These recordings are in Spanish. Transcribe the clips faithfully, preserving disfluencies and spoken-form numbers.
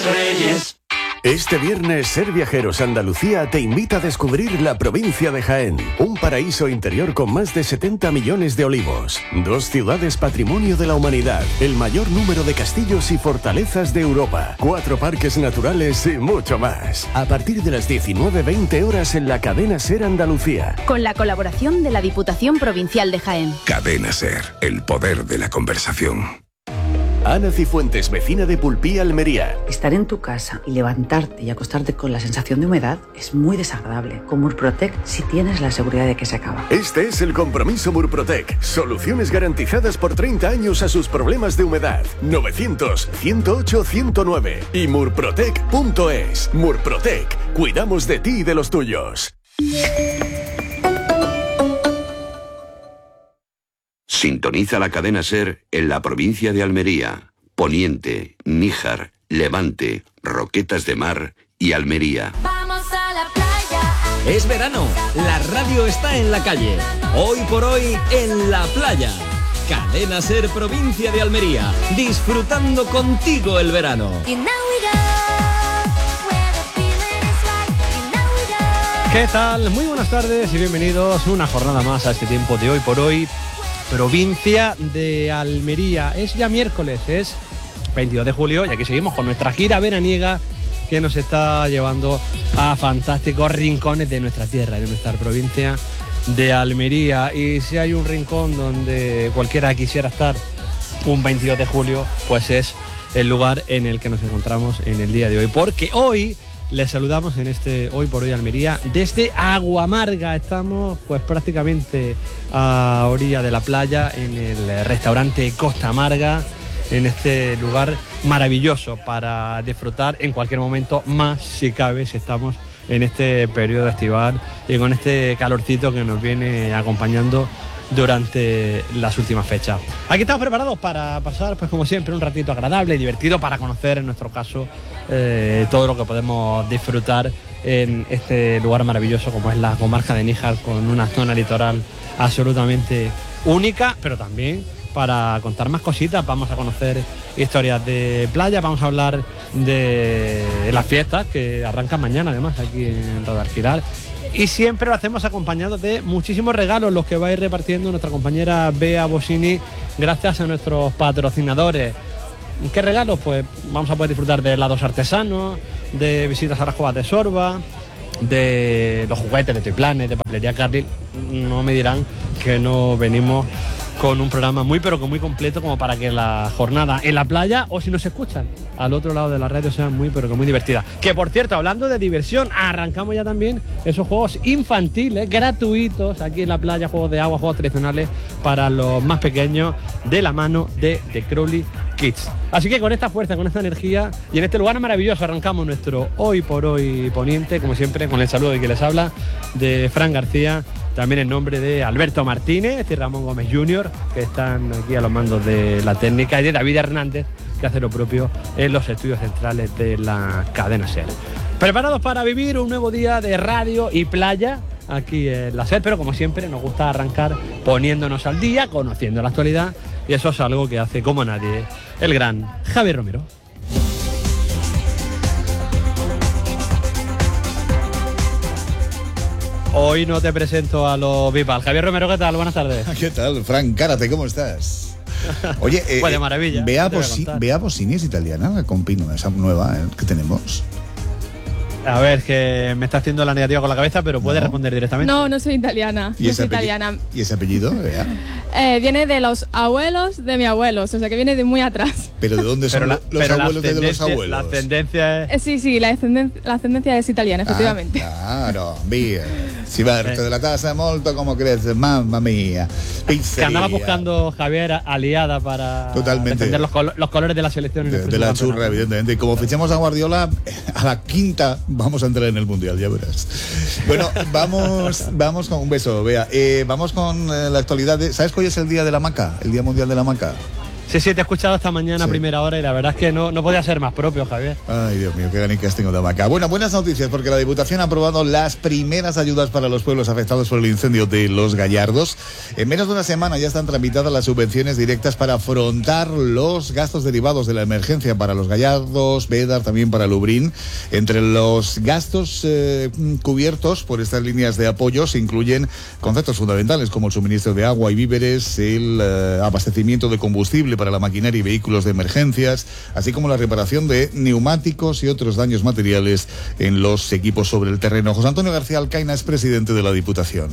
Reyes. Este viernes, Ser Viajeros Andalucía te invita a descubrir la provincia de Jaén, un paraíso interior con más de setenta millones de olivos, dos ciudades patrimonio de la humanidad, el mayor número de castillos y fortalezas de Europa, cuatro parques naturales y mucho más. A partir de las diecinueve veinte horas en la cadena Ser Andalucía. Con la colaboración de la Diputación Provincial de Jaén. Cadena Ser, el poder de la conversación. Ana Cifuentes, vecina de Pulpí, Almería. Estar en tu casa y levantarte y acostarte con la sensación de humedad es muy desagradable. Con Murprotec si tienes la seguridad de que se acaba. Este es el compromiso Murprotec. Soluciones garantizadas por treinta años a sus problemas de humedad. novecientos, ciento ocho, ciento nueve y murprotec punto es. Murprotec. Cuidamos de ti y de los tuyos. Sintoniza la cadena Ser en la provincia de Almería, Poniente, Níjar, Levante, Roquetas de Mar y Almería. Vamos a la playa. Es verano, la radio está en la calle. Hoy por hoy en la playa. Cadena Ser provincia de Almería, disfrutando contigo el verano. ¿Qué tal? Muy buenas tardes y bienvenidos una jornada más a este tiempo de Hoy por Hoy, provincia de Almería. Es ya miércoles, es veintidós de julio y aquí seguimos con nuestra gira veraniega que nos está llevando a fantásticos rincones de nuestra tierra, de nuestra provincia de Almería. Y si hay un rincón donde cualquiera quisiera estar un veintidós de julio, pues es el lugar en el que nos encontramos en el día de hoy, porque hoy les saludamos en este Hoy por Hoy Almería desde Aguamarga. Estamos pues prácticamente a orilla de la playa en el restaurante Costa Amarga, en este lugar maravilloso para disfrutar en cualquier momento, más si cabe si estamos en este periodo estival y con este calorcito que nos viene acompañando durante las últimas fechas. Aquí estamos preparados para pasar, pues como siempre, un ratito agradable y divertido para conocer, en nuestro caso, eh, todo lo que podemos disfrutar en este lugar maravilloso como es la comarca de Níjar, con una zona litoral absolutamente única, pero también para contar más cositas. Vamos a conocer historias de playa, vamos a hablar de las fiestas que arrancan mañana, además, aquí en Guadalquivir. Y siempre lo hacemos acompañados de muchísimos regalos, los que va a ir repartiendo nuestra compañera Bea Bosini, gracias a nuestros patrocinadores. ¿Qué regalos? Pues vamos a poder disfrutar de helados artesanos, de visitas a las cuevas de Sorba, de los juguetes de Triplanes, de papelería Carril. No me dirán que no venimos con un programa muy pero que muy completo como para que la jornada en la playa, o si nos escuchan al otro lado de la radio, sea muy pero que muy divertida. Que por cierto, hablando de diversión, arrancamos ya también esos juegos infantiles gratuitos aquí en la playa, juegos de agua, juegos tradicionales para los más pequeños, de la mano de The Crowley Kids. Así que con esta fuerza, con esta energía y en este lugar maravilloso arrancamos nuestro Hoy por Hoy Poniente, como siempre con el saludo de quien les habla, de Fran García, también en nombre de Alberto Martínez y Ramón Gómez junior, que están aquí a los mandos de la técnica, y de David Hernández, que hace lo propio en los estudios centrales de la cadena Ser. Preparados para vivir un nuevo día de radio y playa aquí en la Ser, pero como siempre nos gusta arrancar poniéndonos al día, conociendo la actualidad, y eso es algo que hace como nadie el gran Javier Romero. Hoy no te presento a los Bipal. Javier Romero, ¿qué tal? Buenas tardes. ¿Qué tal, Fran Cárate? ¿Cómo estás? Oye, eh, pues de maravilla. Bea Bosini, Bea Bosini es italiana, la compino, esa nueva eh, que tenemos. A ver, que me está haciendo la negativa con la cabeza, pero puede no. responder directamente. No, no soy italiana. ¿Y no ese soy apellido? italiana. ¿Y ese apellido, Bea? Eh, viene de los abuelos de mis abuelos, o sea que viene de muy atrás. ¿Pero de dónde son la, los abuelos de los abuelos? La ascendencia es... Eh, sí, sí, la ascendencia, la ascendencia es italiana, efectivamente. Ah, claro, Bea. Si va sí. de la tasa molto como crece, mamma mía. Pizzería. Que andaba buscando Javier aliada para Totalmente. defender los, col- los colores de la selección. De, de la churra, evidentemente. Y como fichamos a Guardiola, a la quinta vamos a entrar en el Mundial, ya verás. Bueno, vamos vamos con un beso, Bea. Eh, vamos con eh, la actualidad. De, ¿Sabes que hoy es el día de la hamaca? El Día Mundial de la Hamaca. Sí, sí, te he escuchado esta mañana Sí. a primera hora y la verdad es que no, no podía ser más propio, Javier. Ay, Dios mío, qué ganicas tengo de vaca. Bueno, buenas noticias porque la Diputación ha aprobado las primeras ayudas para los pueblos afectados por el incendio de Los Gallardos. En menos de una semana ya están tramitadas las subvenciones directas para afrontar los gastos derivados de la emergencia para Los Gallardos, Bédar, también para Lubrín. Entre los gastos eh, cubiertos por estas líneas de apoyo se incluyen conceptos fundamentales como el suministro de agua y víveres, el eh, abastecimiento de combustible para la maquinaria y vehículos de emergencias, así como la reparación de neumáticos y otros daños materiales en los equipos sobre el terreno. José Antonio García Alcaina es presidente de la Diputación.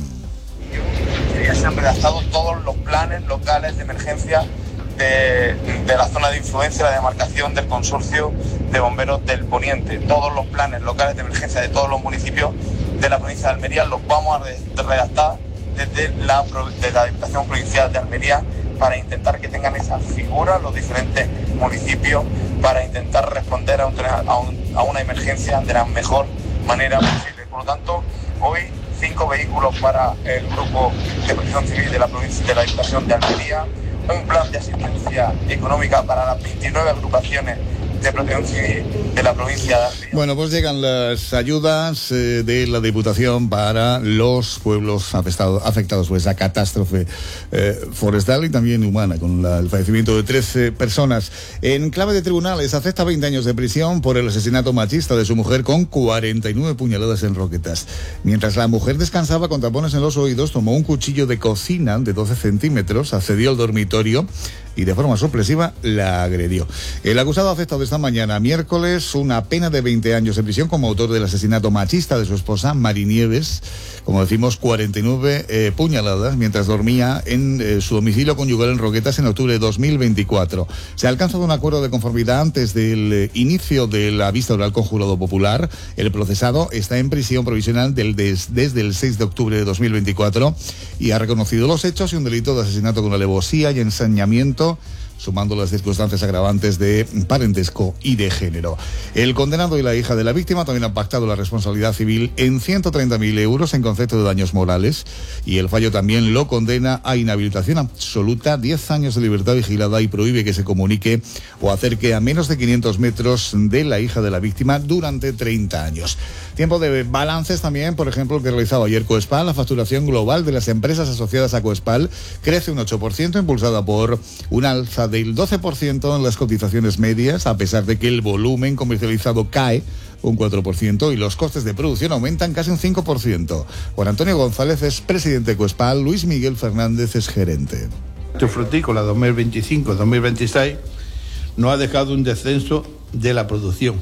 Ya se han redactado todos los planes locales de emergencia de, de la zona de influencia, la demarcación del consorcio de bomberos del Poniente. Todos los planes locales de emergencia de todos los municipios de la provincia de Almería los vamos a redactar desde la, de la Diputación Provincial de Almería para intentar que tengan esa figura los diferentes municipios para intentar responder a, un, a, un, a una emergencia de la mejor manera posible. Por lo tanto, hoy cinco vehículos para el grupo de protección civil de la provincia de la Diputación de Almería, un plan de asistencia económica para las veintinueve agrupaciones de protección civil de la provincia de Almería. Bueno, pues llegan las ayudas eh, de la Diputación para los pueblos afectados, afectados por esa catástrofe eh, forestal y también humana, con la, el fallecimiento de trece personas. En clave de tribunales, acepta veinte años de prisión por el asesinato machista de su mujer con cuarenta y nueve puñaladas en Roquetas. Mientras la mujer descansaba con tapones en los oídos, tomó un cuchillo de cocina de doce centímetros, accedió al dormitorio y de forma sorpresiva la agredió. El acusado ha aceptado esta mañana, miércoles, una pena de veinte años de prisión como autor del asesinato machista de su esposa, Mari Nieves, como decimos, cuarenta y nueve eh, puñaladas mientras dormía en eh, su domicilio conyugal en Roquetas en octubre de dos mil veinticuatro. Se ha alcanzado un acuerdo de conformidad antes del eh, inicio de la vista oral con jurado popular. El procesado está en prisión provisional del des, desde el seis de octubre de dos mil veinticuatro y ha reconocido los hechos y un delito de asesinato con alevosía y ensañamiento, sumando las circunstancias agravantes de parentesco y de género. El condenado y la hija de la víctima también han pactado la responsabilidad civil en ciento treinta mil euros en concepto de daños morales y el fallo también lo condena a inhabilitación absoluta, diez años de libertad vigilada y prohíbe que se comunique o acerque a menos de quinientos metros de la hija de la víctima durante treinta años. Tiempo de balances también, por ejemplo, el que realizado ayer Coespal. La facturación global de las empresas asociadas a Coespal crece un ocho por ciento, impulsada por un alza del doce por ciento en las cotizaciones medias, a pesar de que el volumen comercializado cae un cuatro por ciento y los costes de producción aumentan casi un cinco por ciento. Juan Antonio González es presidente de Coespal, Luis Miguel Fernández es gerente. Este frutícola dos mil veinticinco dos mil veintiséis nos ha dejado un descenso de la producción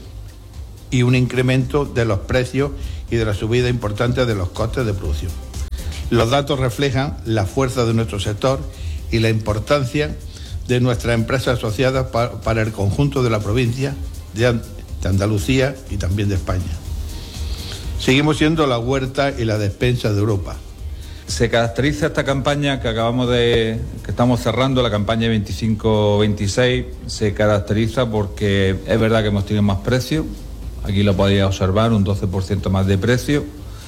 y un incremento de los precios y de la subida importante de los costes de producción. Los datos reflejan la fuerza de nuestro sector y la importancia de nuestras empresas asociadas para, para el conjunto de la provincia, de, de Andalucía y también de España. Seguimos siendo la huerta y la despensa de Europa. Se caracteriza esta campaña que acabamos de, que estamos cerrando, la campaña veinticinco veintiséis, se caracteriza porque es verdad que hemos tenido más precio, aquí lo podéis observar, un doce por ciento más de precio,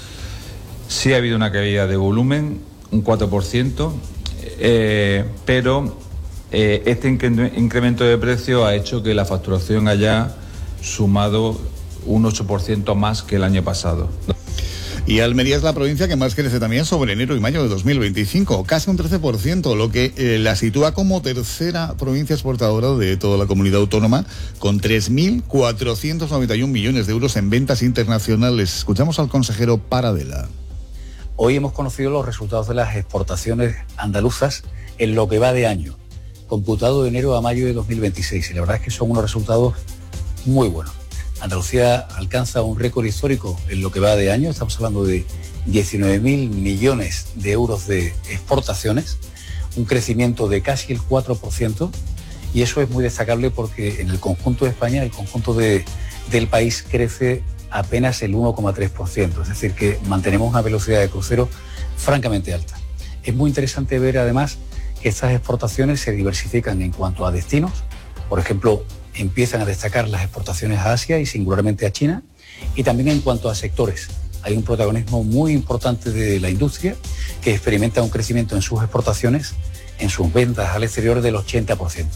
sí ha habido una caída de volumen, un cuatro por ciento, eh, pero eh, este incremento de precio ha hecho que la facturación haya sumado un ocho por ciento más que el año pasado. Y Almería es la provincia que más crece también sobre enero y mayo de dos mil veinticinco, casi un trece por ciento, lo que eh, la sitúa como tercera provincia exportadora de toda la comunidad autónoma, con tres mil cuatrocientos noventa y un millones de euros en ventas internacionales. Escuchamos al consejero Paradela. Hoy hemos conocido los resultados de las exportaciones andaluzas en lo que va de año, computado de enero a mayo de dos mil veintiséis, y la verdad es que son unos resultados muy buenos. Andalucía alcanza un récord histórico en lo que va de año, estamos hablando de diecinueve mil millones de euros de exportaciones, un crecimiento de casi el cuatro por ciento, y eso es muy destacable porque en el conjunto de España, el conjunto de, del país crece apenas el uno coma tres por ciento, es decir, que mantenemos una velocidad de crucero francamente alta. Es muy interesante ver además que estas exportaciones se diversifican en cuanto a destinos, por ejemplo, empiezan a destacar las exportaciones a Asia y singularmente a China, y también en cuanto a sectores. Hay un protagonismo muy importante de la industria que experimenta un crecimiento en sus exportaciones, en sus ventas al exterior del ochenta por ciento.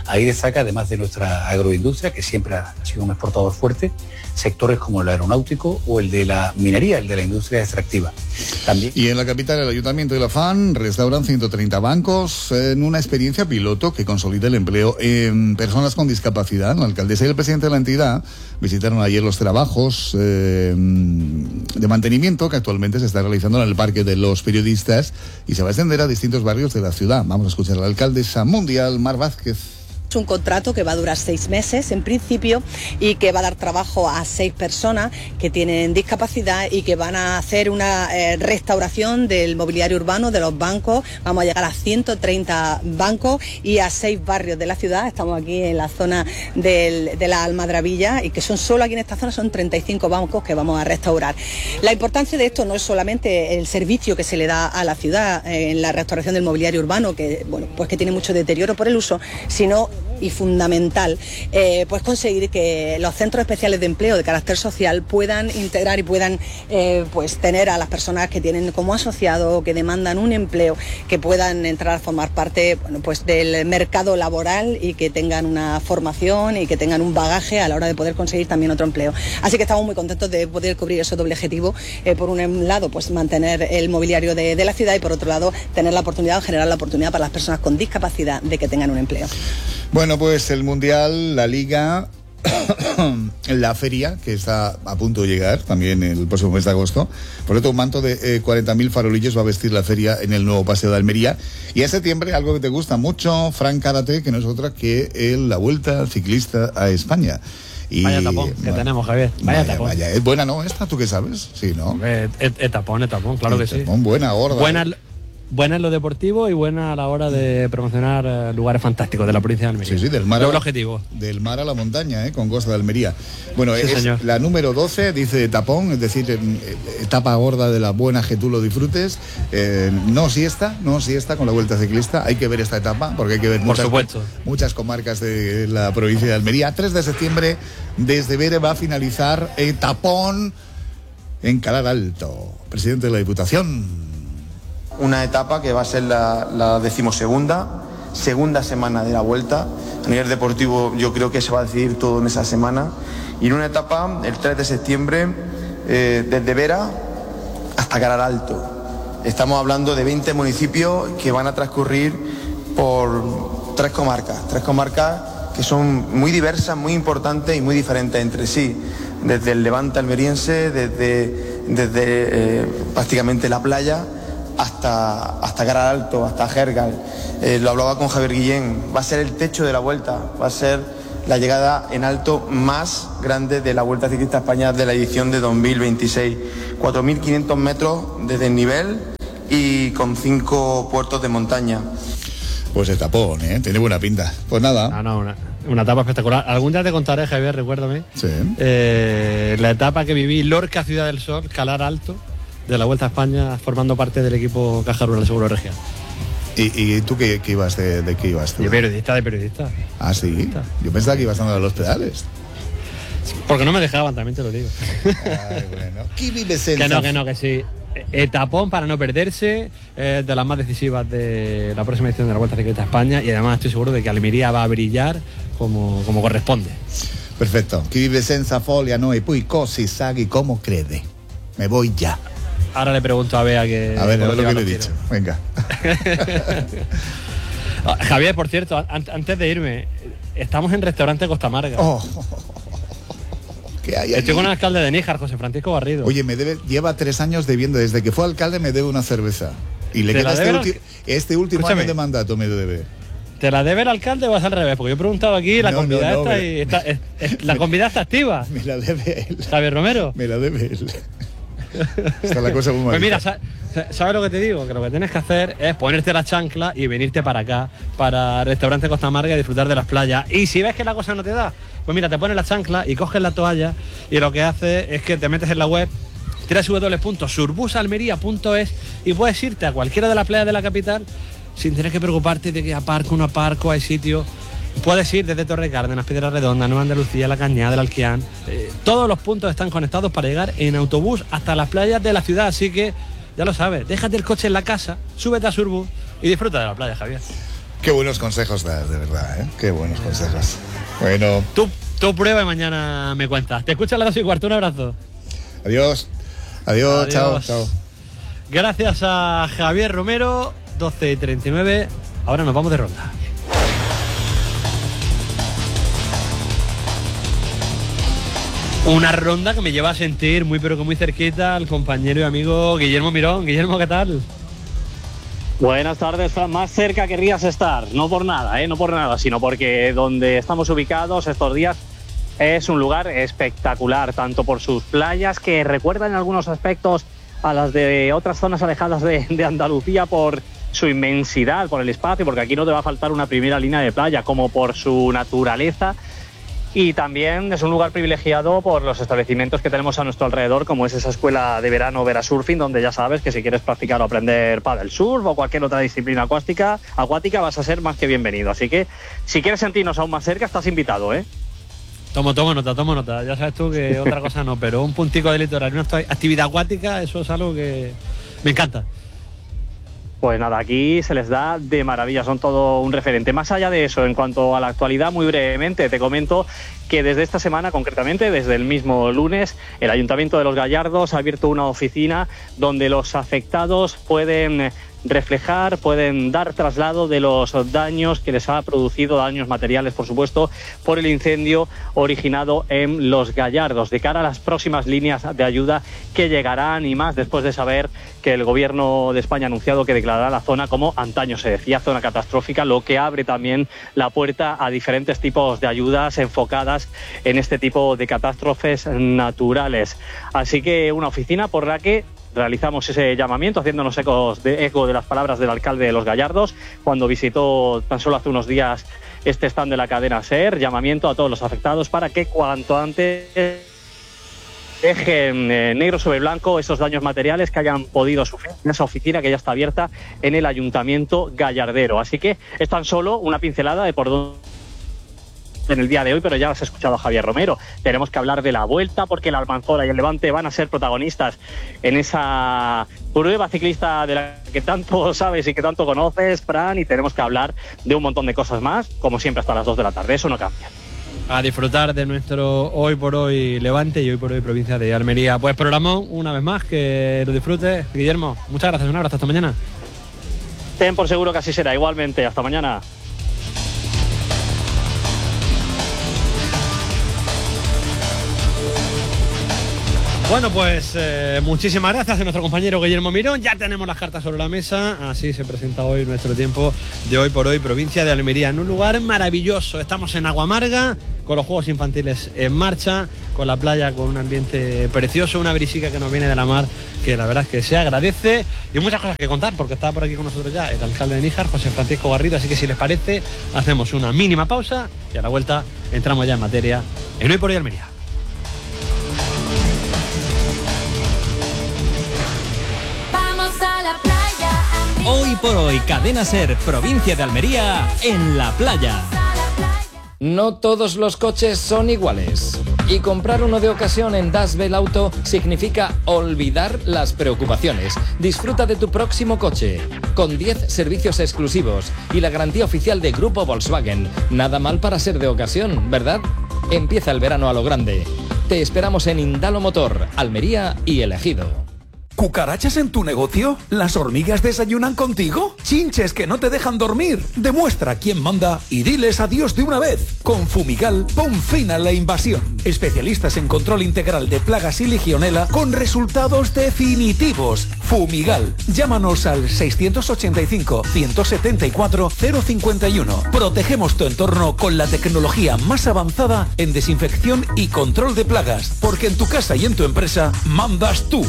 Ahí destaca, además de nuestra agroindustria, que siempre ha sido un exportador fuerte, sectores como el aeronáutico o el de la minería, el de la industria extractiva. También. Y en la capital, el Ayuntamiento y la F A N restauran ciento treinta bancos en una experiencia piloto que consolida el empleo en personas con discapacidad. La alcaldesa y el presidente de la entidad visitaron ayer los trabajos eh, de mantenimiento que actualmente se está realizando en el Parque de los Periodistas y se va a extender a distintos barrios de la ciudad. Vamos a escuchar a la alcaldesa mundial, Mar Vázquez. Es un contrato que va a durar seis meses en principio y que va a dar trabajo a seis personas que tienen discapacidad y que van a hacer una eh, restauración del mobiliario urbano, de los bancos. Vamos a llegar a ciento treinta bancos y a seis barrios de la ciudad. Estamos aquí en la zona del, de la Almadravilla y que son solo aquí en esta zona son treinta y cinco bancos que vamos a restaurar. La importancia de esto no es solamente el servicio que se le da a la ciudad eh, en la restauración del mobiliario urbano, que bueno, pues que tiene mucho deterioro por el uso, sino y fundamental, eh, pues conseguir que los centros especiales de empleo de carácter social puedan integrar y puedan eh, pues tener a las personas que tienen como asociado, que demandan un empleo, que puedan entrar a formar parte bueno, pues del mercado laboral y que tengan una formación y que tengan un bagaje a la hora de poder conseguir también otro empleo. Así que estamos muy contentos de poder cubrir ese doble objetivo, eh, por un lado pues mantener el mobiliario de, de la ciudad y por otro lado tener la oportunidad, generar la oportunidad para las personas con discapacidad de que tengan un empleo. Bueno, pues el Mundial, la Liga, la Feria, que está a punto de llegar también el próximo mes de agosto. Por otro, un manto de eh, cuarenta mil farolillos va a vestir la feria en el nuevo Paseo de Almería. Y en septiembre, algo que te gusta mucho, Fran Karate, que no es otra que el, la Vuelta Ciclista a España. Y, vaya tapón que vaya, tenemos, Javier. Vaya, vaya tapón. Vaya. ¿Es buena, no, esta? ¿Tú qué sabes? Sí, ¿no? Eh, eh, eh, tapón, eh, tapón, claro eh, que tapón, sí. Buena, gorda. Buena, buena en lo deportivo y buena a la hora de promocionar eh, lugares fantásticos de la provincia de Almería. Sí, sí, del mar, Doble objetivo. Del mar a la montaña, ¿eh? Con Costa de Almería. Bueno, Sí, es señor. la número doce, dice tapón, es decir, etapa gorda de la buena que tú lo disfrutes. Eh, no siesta, no siesta con la Vuelta Ciclista. Hay que ver esta etapa porque hay que ver Por muchas, supuesto. muchas comarcas de la provincia de Almería. tres de septiembre, desde Bere va a finalizar el tapón en Calar Alto. Presidente de la Diputación. Una etapa que va a ser la, la decimosegunda, segunda semana de la Vuelta. A nivel deportivo yo creo que se va a decidir todo en esa semana. Y en una etapa, el tres de septiembre, eh, desde Vera hasta Calar Alto. Estamos hablando de veinte municipios que van a transcurrir por tres comarcas. Tres comarcas que son muy diversas, muy importantes y muy diferentes entre sí. Desde el Levante almeriense, desde, desde eh, prácticamente la playa, hasta, hasta Calar Alto, hasta Jergal. Eh, lo hablaba con Javier Guillén, va a ser el techo de la Vuelta, va a ser la llegada en alto más grande de la Vuelta Ciclista a España de la edición de dos mil veintiséis. cuatro mil quinientos metros de desnivel y con cinco puertos de montaña. Pues el tapón, ¿eh? Tiene buena pinta. Pues nada. Ah, no, una, una etapa espectacular. Algún día te contaré, Javier, recuérdame. Sí. Eh, la etapa que viví Lorca, Ciudad del Sol, Calar Alto, de la Vuelta a España, formando parte del equipo Caja Rural Seguro Regia. ¿Y, y tú qué, qué ibas de, de qué ibas tú? De periodista, de periodista. Ah, sí. Periodista. Yo pensaba que ibas andando a los pedales. Porque no me dejaban, también te lo digo. Ay, bueno. ¿Qué vives en Que no, que no, que sí. Etapón para no perderse, eh, de las más decisivas de la próxima edición de la Vuelta Ciclista a España, y además estoy seguro de que Almería va a brillar como, como corresponde. Perfecto. Chi vive senza foglia noi poi così saghi como crede. Me voy ya. Ahora le pregunto a Bea que... A ver, a ver lo que le he dicho. Venga. Javier, por cierto, an antes de irme, estamos en Restaurante Costa Amarga. Oh. ¿Qué hay Estoy allí? con el alcalde de Níjar, José Francisco Garrido. Oye, me debe, lleva tres años debiendo, desde que fue alcalde me debe una cerveza. Y le ¿Te queda la este, debe ulti este último Escúchame. año de mandato me debe. ¿Te la debe el alcalde o vas al revés? Porque yo he preguntado aquí, la No, convidada no, no, está, me- y está, es- es- la convidada está activa. Me la debe él. Javier Romero. Me la debe él. Está la cosa muy mal. Pues mira, sa- sa- ¿sabes lo que te digo? Que lo que tienes que hacer es ponerte la chancla y venirte para acá, para Restaurante Costa Amarga y disfrutar de las playas. Y si ves que la cosa no te da, pues mira, te pones la chancla y coges la toalla y lo que hace es que te metes en la web doble u doble u doble u punto surbusalmería punto es y puedes irte a cualquiera de las playas de la capital sin tener que preocuparte de que aparco o no aparco, hay sitio. Puedes ir desde Torre Cárdenas, Piedra Redonda, Nueva Andalucía, La Cañada, del Alquián. Eh, todos los puntos están conectados para llegar en autobús hasta las playas de la ciudad. Así que, ya lo sabes, déjate el coche en la casa, súbete a Surbus y disfruta de la playa, Javier. Qué buenos consejos das, de verdad, ¿eh? Qué buenos consejos. Bueno. Tú, tú prueba y mañana me cuentas. Te escucha a las dos y cuarto. Un abrazo. Adiós. Adiós. Adiós. Chao. Chao. Gracias a Javier Romero. doce y treinta y nueve. Ahora nos vamos de ronda. Una ronda que me lleva a sentir muy pero que muy cerquita al compañero y amigo Guillermo Mirón. Guillermo, ¿qué tal? Buenas tardes, Fran. Más cerca querrías estar, no por nada, ¿eh? no por nada, sino porque donde estamos ubicados estos días es un lugar espectacular, tanto por sus playas, que recuerdan en algunos aspectos a las de otras zonas alejadas de, de Andalucía por su inmensidad, por el espacio, porque aquí no te va a faltar una primera línea de playa, como por su naturaleza. Y también es un lugar privilegiado por los establecimientos que tenemos a nuestro alrededor, como es esa escuela de verano Verasurfing, donde ya sabes que si quieres practicar o aprender paddle surf o cualquier otra disciplina acuática, acuática vas a ser más que bienvenido. Así que si quieres sentirnos aún más cerca, estás invitado, ¿eh? Tomo, tomo nota, tomo nota. Ya sabes tú que otra cosa no, pero un puntico de litoral, una actividad acuática, eso es algo que me encanta. Pues nada, aquí se les da de maravilla, son todo un referente. Más allá de eso, en cuanto a la actualidad, muy brevemente te comento que desde esta semana, concretamente desde el mismo lunes, el Ayuntamiento de Los Gallardos ha abierto una oficina donde los afectados pueden reflejar, pueden dar traslado de los daños que les ha producido, daños materiales, por supuesto, por el incendio originado en Los Gallardos, de cara a las próximas líneas de ayuda que llegarán y más después de saber que el Gobierno de España ha anunciado que declarará la zona como antaño se decía, zona catastrófica, lo que abre también la puerta a diferentes tipos de ayudas enfocadas en este tipo de catástrofes naturales. Así que una oficina por la que realizamos ese llamamiento, haciéndonos ecos de, eco de las palabras del alcalde de Los Gallardos cuando visitó tan solo hace unos días este stand de la cadena SER. Llamamiento a todos los afectados para que cuanto antes dejen eh, negro sobre blanco esos daños materiales que hayan podido sufrir en esa oficina que ya está abierta en el Ayuntamiento gallardero. Así que es tan solo una pincelada de por dónde en el día de hoy, pero ya has escuchado a Javier Romero. Tenemos que hablar de la Vuelta porque el Almanzora y el Levante van a ser protagonistas en esa prueba ciclista de la que tanto sabes y que tanto conoces, Fran, y tenemos que hablar de un montón de cosas más, como siempre hasta las dos de la tarde, eso no cambia. A disfrutar de nuestro Hoy por Hoy Levante y Hoy por Hoy provincia de Almería. Pues programón, una vez más, que lo disfrutes. Guillermo, muchas gracias, un abrazo, hasta mañana. Ten por seguro que así será, igualmente, hasta mañana. Bueno, pues eh, muchísimas gracias a nuestro compañero Guillermo Mirón. Ya tenemos las cartas sobre la mesa. Así se presenta hoy nuestro tiempo de Hoy por Hoy, provincia de Almería, en un lugar maravilloso. Estamos en Aguamarga, con los juegos infantiles en marcha, con la playa, con un ambiente precioso, una brisica que nos viene de la mar, que la verdad es que se agradece, y muchas cosas que contar, porque está por aquí con nosotros ya el alcalde de Níjar, José Francisco Garrido. Así que si les parece, hacemos una mínima pausa y a la vuelta entramos ya en materia en Hoy por Hoy Almería. Hoy por Hoy, Cadena SER, provincia de Almería, en la playa. No todos los coches son iguales. Y comprar uno de ocasión en Dasbel Auto significa olvidar las preocupaciones. Disfruta de tu próximo coche, con diez servicios exclusivos y la garantía oficial de Grupo Volkswagen. Nada mal para ser de ocasión, ¿verdad? Empieza el verano a lo grande. Te esperamos en Indalo Motor, Almería y El Ejido. ¿Cucarachas en tu negocio? ¿Las hormigas desayunan contigo? ¿Chinches que no te dejan dormir? Demuestra quién manda y diles adiós de una vez. Con Fumigal, pon fin a la invasión. Especialistas en control integral de plagas y legionela con resultados definitivos. Fumigal. Llámanos al seiscientos ochenta y cinco, ciento setenta y cuatro, cero cincuenta y uno. Protegemos tu entorno con la tecnología más avanzada en desinfección y control de plagas. Porque en tu casa y en tu empresa mandas tú.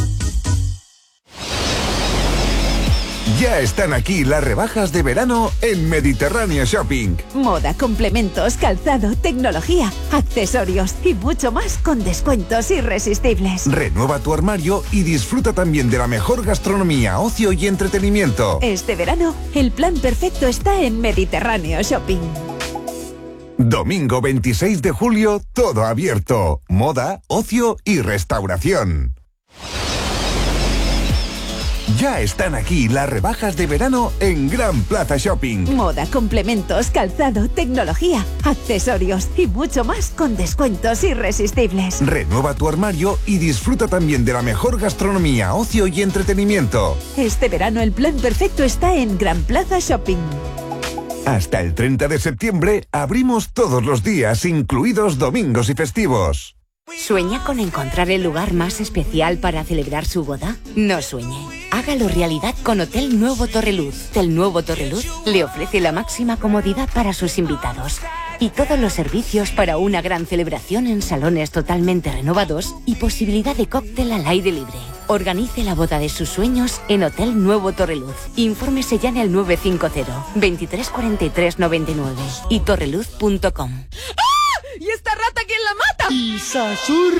Ya están aquí las rebajas de verano en Mediterráneo Shopping. Moda, complementos, calzado, tecnología, accesorios y mucho más con descuentos irresistibles. Renueva tu armario y disfruta también de la mejor gastronomía, ocio y entretenimiento. Este verano, el plan perfecto está en Mediterráneo Shopping. Domingo veintiséis de julio, todo abierto. Moda, ocio y restauración. Ya están aquí las rebajas de verano en Gran Plaza Shopping. Moda, complementos, calzado, tecnología, accesorios y mucho más con descuentos irresistibles. Renueva tu armario y disfruta también de la mejor gastronomía, ocio y entretenimiento. Este verano el plan perfecto está en Gran Plaza Shopping. Hasta el treinta de septiembre abrimos todos los días, incluidos domingos y festivos. ¿Sueña con encontrar el lugar más especial para celebrar su boda? No sueñe. Hágalo realidad con Hotel Nuevo Torreluz. Hotel Nuevo Torreluz le ofrece la máxima comodidad para sus invitados y todos los servicios para una gran celebración en salones totalmente renovados y posibilidad de cóctel al aire libre. Organice la boda de sus sueños en Hotel Nuevo Torreluz. Infórmese ya en el nueve cinco cero, veintitrés cuarenta y tres noventa y nueve y torreluz punto com. ¿Y esta rata quién la mata? Isasur.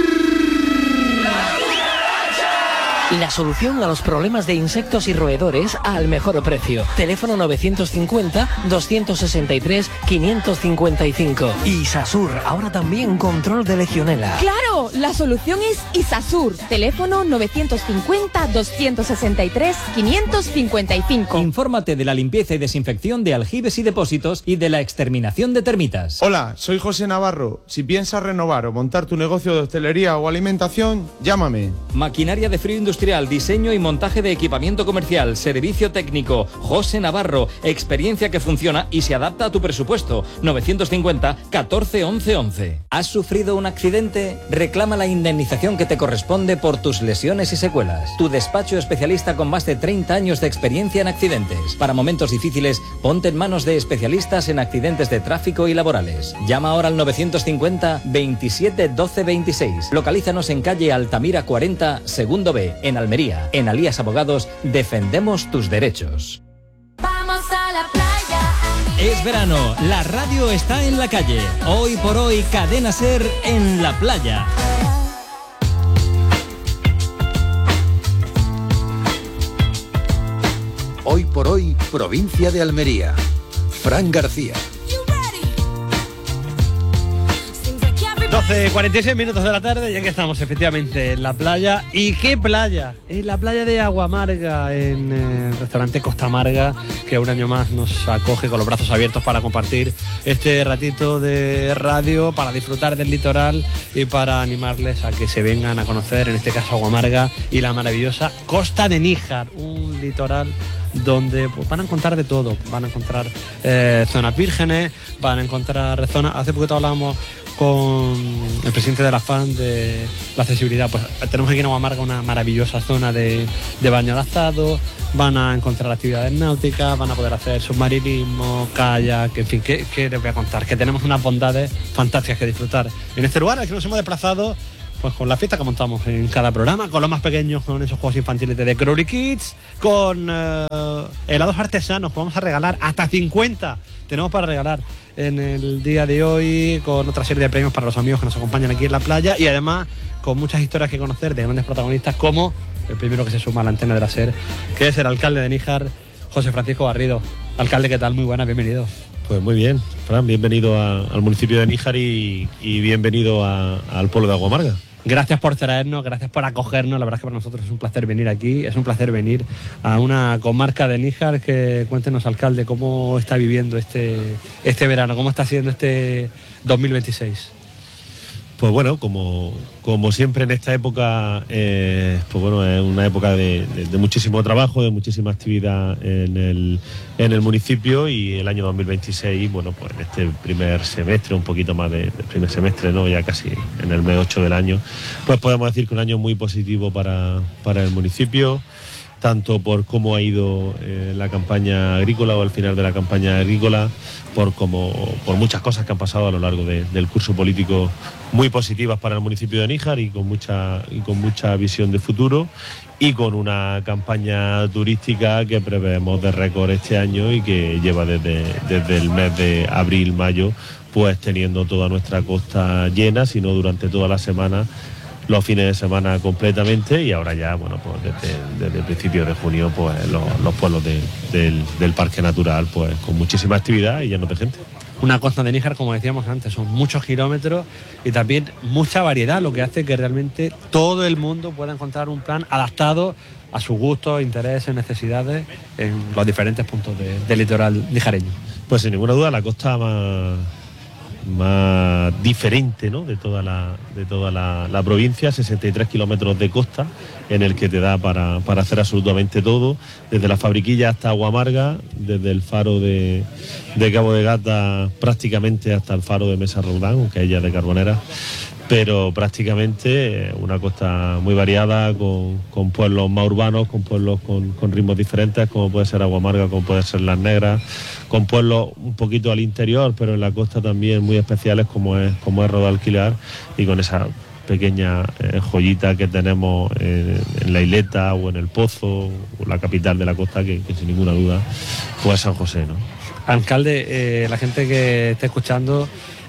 La solución a los problemas de insectos y roedores al mejor precio. Teléfono novecientos cincuenta, doscientos sesenta y tres, quinientos cincuenta y cinco. Isasur, ahora también control de legionela. ¡Claro! La solución es Isasur. Teléfono novecientos cincuenta, doscientos sesenta y tres, quinientos cincuenta y cinco. Infórmate de la limpieza y desinfección de aljibes y depósitos y de la exterminación de termitas. Hola, soy José Navarro. Si piensas renovar o montar tu negocio de hostelería o alimentación, llámame. Maquinaria de frío industrial, diseño y montaje de equipamiento comercial, servicio técnico. José Navarro, experiencia que funciona y se adapta a tu presupuesto. novecientos cincuenta, catorce, once, once. ¿Has sufrido un accidente? Reclama la indemnización que te corresponde por tus lesiones y secuelas. Tu despacho especialista con más de treinta años de experiencia en accidentes. Para momentos difíciles, ponte en manos de especialistas en accidentes de tráfico y laborales. Llama ahora al novecientos cincuenta, veintisiete, doce, veintiséis. Localízanos en calle Altamira cuarenta, segundo B, en Almería. En Alías Abogados defendemos tus derechos. Vamos a la playa. Es verano, la radio está en la calle. Hoy por hoy, Cadena Ser en la playa. Hoy por hoy, provincia de Almería. Fran García. doce, cuarenta y seis minutos de la tarde, ya que estamos efectivamente en la playa. ¿Y qué playa? En la playa de Aguamarga, en el restaurante Costa Amarga, que un año más nos acoge con los brazos abiertos para compartir este ratito de radio, para disfrutar del litoral y para animarles a que se vengan a conocer, en este caso Aguamarga y la maravillosa Costa de Níjar, un litoral donde pues, van a encontrar de todo. Van a encontrar eh, zonas vírgenes, van a encontrar zonas... Hace poquito hablábamos con el presidente de la F A N de la accesibilidad. Pues tenemos aquí en Aguamarga una maravillosa zona de, de baño adaptado. Van a encontrar actividades náuticas, van a poder hacer submarinismo, kayak, en fin, ¿qué, qué les voy a contar? Que tenemos unas bondades fantásticas que disfrutar en este lugar al que nos hemos desplazado, pues con la fiesta que montamos en cada programa, con los más pequeños, con esos juegos infantiles de The Crowley Kids, con eh, helados artesanos, que vamos a regalar hasta cincuenta. Tenemos para regalar en el día de hoy, con otra serie de premios para los amigos que nos acompañan aquí en la playa y además con muchas historias que conocer de grandes protagonistas, como el primero que se suma a la antena de la SER, que es el alcalde de Níjar, José Francisco Garrido. Alcalde, ¿qué tal? Muy buenas, bienvenido. Pues muy bien, Fran, bienvenido a, al municipio de Níjar y, y bienvenido a, al pueblo de Aguamarga. Gracias por traernos, gracias por acogernos. La verdad es que para nosotros es un placer venir aquí, es un placer venir a una comarca de Níjar. Que cuéntenos, alcalde, cómo está viviendo este, este verano, cómo está siendo este dos mil veintiséis. Pues bueno, como, como siempre en esta época, eh, pues bueno, es una época de, de, de muchísimo trabajo, de muchísima actividad en el, en el municipio, y el año dos mil veintiséis, bueno, pues en este primer semestre, un poquito más de, de primer semestre, ¿no? Ya casi en el mes ocho del año, pues podemos decir que un año muy positivo para, para el municipio, tanto por cómo ha ido eh, la campaña agrícola o al final de la campaña agrícola, por, como, por muchas cosas que han pasado a lo largo de, del curso político, muy positivas para el municipio de Níjar y con mucha, y con mucha visión de futuro, y con una campaña turística que prevemos de récord este año y que lleva desde, desde el mes de abril, mayo, pues teniendo toda nuestra costa llena, sino durante toda la semana, los fines de semana completamente, y ahora ya, bueno, pues desde, desde el principio de junio, pues los, los pueblos de, del, del Parque Natural, pues con muchísima actividad y llenos de gente. Una costa de Níjar, como decíamos antes, son muchos kilómetros y también mucha variedad, lo que hace que realmente todo el mundo pueda encontrar un plan adaptado a sus gustos, intereses, necesidades en los diferentes puntos de, del litoral nijareño. Pues sin ninguna duda la costa más, más diferente, ¿no?, de toda la, de toda la, la provincia, sesenta y tres kilómetros de costa en el que te da para, para hacer absolutamente todo, desde la Fabriquilla hasta Aguamarga, desde el faro de, de Cabo de Gata prácticamente hasta el faro de Mesa Roldán, aunque ella es de Carbonera, pero prácticamente una costa muy variada, con, con pueblos más urbanos, con pueblos con, con ritmos diferentes, como puede ser Aguamarga, como puede ser Las Negras, con pueblos un poquito al interior, pero en la costa también muy especiales, como es, como es Rodalquilar, y con esa pequeña eh, joyita que tenemos en, en la Isleta o en el Pozo, o la capital de la costa, que, que sin ninguna duda pues San José, ¿no? Alcalde, eh, la gente que esté escuchando,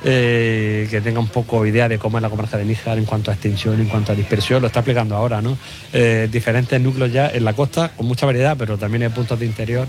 eh, que tenga un poco idea de cómo es la comarca de Níjar en cuanto a extensión, en cuanto a dispersión, lo está aplicando ahora, ¿no? Eh, diferentes núcleos ya en la costa, con mucha variedad, pero también en puntos de interior.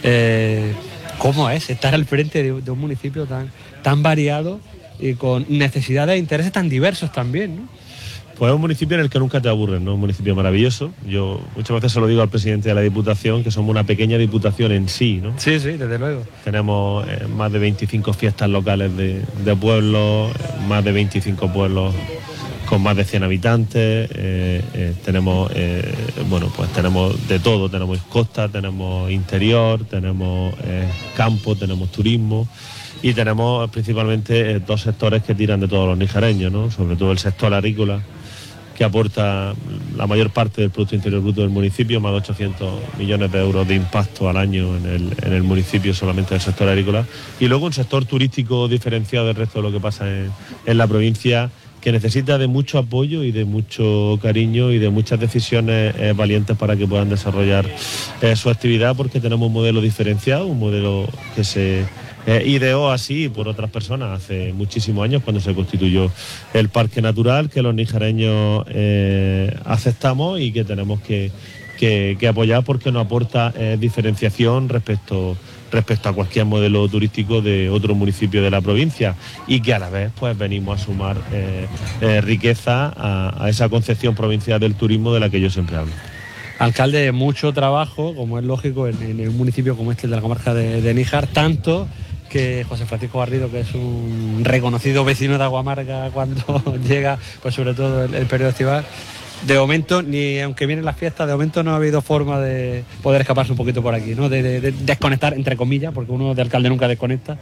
Eh, ¿Cómo es estar al frente de, de un municipio tan, tan variado y con necesidades e intereses tan diversos también, ¿no? Pues es un municipio en el que nunca te aburres, ¿no? Un municipio maravilloso. Yo muchas veces se lo digo al presidente de la Diputación, que somos una pequeña diputación en sí, ¿no? Sí, sí, desde luego. Tenemos eh, más de veinticinco fiestas locales de, de pueblos, eh, más de veinticinco pueblos con más de cien habitantes, eh, eh, tenemos, eh, bueno, pues tenemos de todo, tenemos costa, tenemos interior, tenemos eh, campo, tenemos turismo. Y tenemos principalmente eh, dos sectores que tiran de todos los nijareños, ¿no? Sobre todo el sector agrícola, que aporta la mayor parte del Producto Interior Bruto del municipio, más de ochocientos millones de euros de impacto al año en el, en el municipio solamente del sector agrícola. Y luego un sector turístico diferenciado del resto de lo que pasa en, en la provincia, que necesita de mucho apoyo y de mucho cariño y de muchas decisiones eh, valientes para que puedan desarrollar eh, su actividad, porque tenemos un modelo diferenciado, un modelo que se eh, ideó así por otras personas hace muchísimos años, cuando se constituyó el Parque Natural, que los nijareños eh, aceptamos y que tenemos que, que, que apoyar, porque nos aporta eh, diferenciación respecto respecto a cualquier modelo turístico de otro municipio de la provincia, y que a la vez pues venimos a sumar eh, eh, riqueza a, a esa concepción provincial del turismo de la que yo siempre hablo. Alcalde, mucho trabajo, como es lógico, en, en un municipio como este de la comarca de, de Níjar, tanto que José Francisco Garrido, que es un reconocido vecino de Aguamarga cuando llega, pues sobre todo el, el periodo estival, de momento, ni aunque vienen las fiestas, de momento no ha habido forma de poder escaparse un poquito por aquí, ¿no? De, de, de desconectar, entre comillas, porque uno de alcalde nunca desconecta,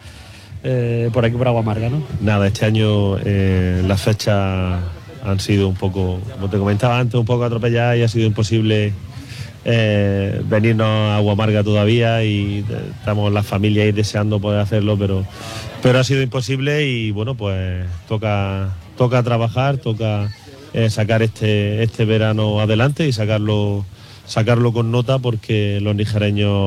eh, por aquí por Aguamarga, ¿no? Nada, este año eh, las fechas han sido un poco, como te comentaba antes, un poco atropelladas, y ha sido imposible eh, venirnos a Aguamarga todavía, y estamos las familias ahí deseando poder hacerlo, pero, pero ha sido imposible, y bueno, pues toca, toca trabajar, toca Eh, sacar este, este verano adelante y sacarlo, sacarlo con nota, porque los nijareños